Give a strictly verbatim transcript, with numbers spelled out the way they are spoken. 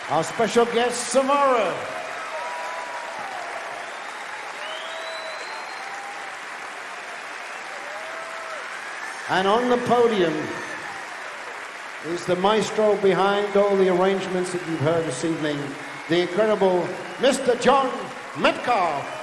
our special guest, Samara. And on the podium is the maestro behind all the arrangements that you've heard this evening, the incredible Mister John Metcalf.